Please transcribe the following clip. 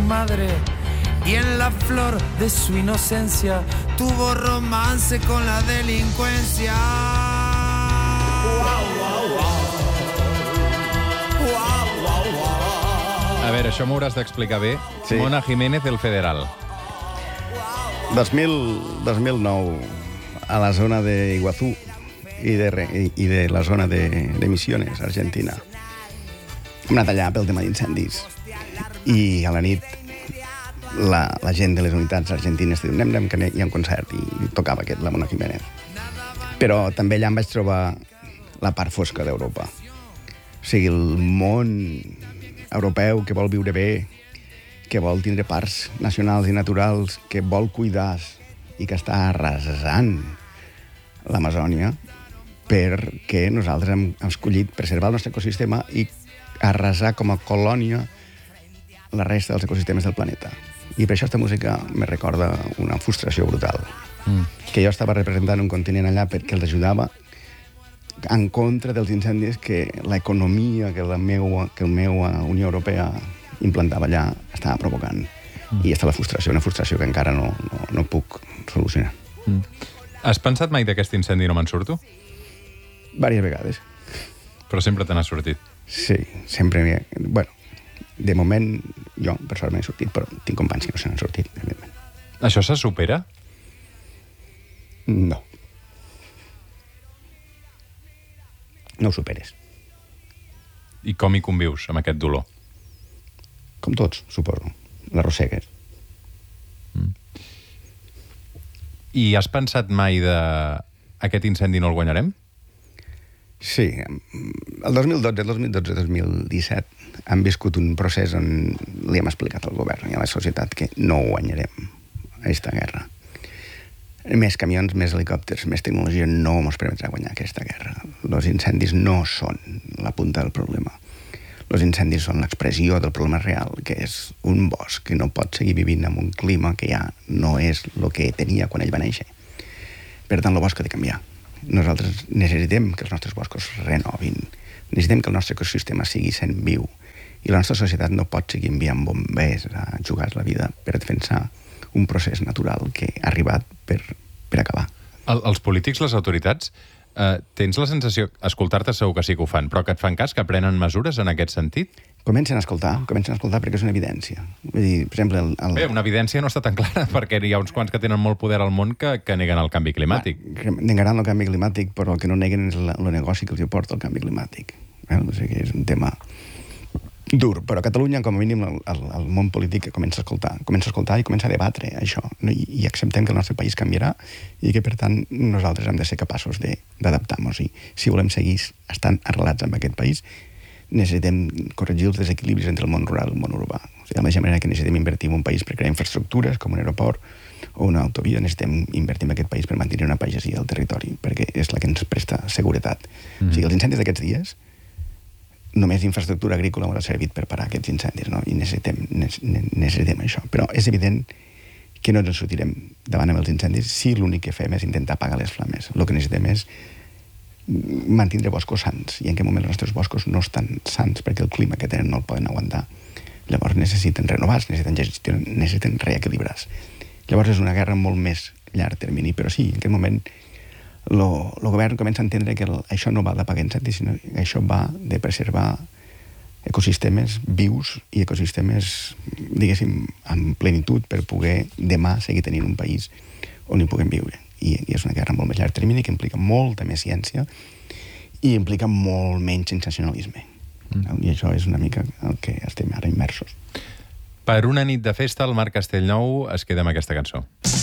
madre y en la flor de su inocencia tuvo romance con la delincuencia. A veure, això m'ho hauràs d'explicar bé. Sí. Mona Jiménez, El Federal. 2009, a la zona de Iguazú i de la zona de Misiones, Argentina. Hem anat allà pel tema d'incendis. I a la nit la gent de les unitats argentines diu anem que hi ha un concert, i tocava la Mona Jiménez. Però també allà em vaig trobar la part fosca d'Europa. O sigui, el món europeu que vol viure bé, que vol tindre parcs nacionals i naturals, que vol cuidar i que està arrasant l'Amazònia, perquè nosaltres hem escollit preservar el nostre ecosistema i arrasar com a colònia la resta dels ecosistemes del planeta. I per això aquesta música me recorda una frustració brutal. Que jo estava representant un continent allà perquè els ajudava en contra dels incendis que l'economia que la meva Unió Europea implantava allà estava provocant. I aquesta és la frustració, una frustració que encara no puc solucionar. Has pensat mai d'aquest incendi no me'n surto? Vàries vegades. Però sempre te n'has sortit. Sí, sempre. Bueno, de moment jo, per sort, m'he sortit, però tinc companys que no se n'han sortit, evidentment. Això se supera? No. No ho superes. I com hi convius, amb aquest dolor? Com tots, suposo. L'arrossegues. I has pensat mai aquest incendi no el guanyarem? Sí. El 2012-2017 hem viscut un procés on li hem explicat al govern i a la societat que no guanyarem aquesta guerra. Més camions, més helicòpters, més tecnologia no ens permetrà guanyar aquesta guerra. Els incendis no són la punta del problema. Els incendis són l'expressió del problema real, que és un bosc que no pot seguir vivint en un clima que ja no és el que tenia quan ell va néixer. Per tant, el bosc ha de canviar. Nosaltres necessitem que els nostres boscos es renovin, necessitem que el nostre ecosistema sigui sent viu, i la nostra societat no pot seguir enviant bombers a jugar la vida per defensar un procés natural que ha arribat per acabar. Els polítics, les autoritats, tens la sensació, escoltar-te segur que sí que ho fan, però que et fan cas, que prenen mesures en aquest sentit? Comencen a escoltar perquè és una evidència. Vull dir, per exemple... Bé, una evidència no està tan clara, perquè hi ha uns quants que tenen molt poder al món que neguen el canvi climàtic. Negaran el canvi climàtic, però el que no neguen és el negoci que els porta el canvi climàtic. O sigui, és un tema dur, però a Catalunya, com a mínim, el món polític comença a escoltar i comença a debatre això, no? I acceptem que el nostre país canviarà i que, per tant, nosaltres hem de ser capaços d'adaptar-nos. I si volem seguir estant arrelats en aquest país, necessitem corregir els desequilibris entre el món rural i el món urbà. O sigui, de la mateixa manera que necessitem invertir en un país per crear infraestructures, com un aeroport o una autovia, necessitem invertir en aquest país per mantenir una pagesia al territori, perquè és la que ens presta seguretat. O sigui, els incendis d'aquests dies, només infraestructura agrícola ha servit per parar aquests incendis, no? I necessitem això. Però és evident que no ens sortirem davant amb els incendis si l'únic que fem és intentar apagar les flames. El que necessitem és mantindre boscos sants, i en aquest moment els nostres boscos no estan sants perquè el clima que tenen no el poden aguantar. Llavors necessiten renovar-se, necessiten reequilibrar-se. Llavors és una guerra molt més llarg termini, però sí, en aquest moment el govern comença a entendre que això no va d'apagar incendis, sinó que això va de preservar ecosistemes vius i ecosistemes, diguéssim, en plenitud per poder demà seguir tenint un país on hi puguem viure. I és una guerra molt més llarg termini que implica molta més ciència i implica molt menys sensacionalisme. I això és una mica el que estem ara immersos. Per una nit de festa, el Marc Castellnou es queda amb aquesta cançó.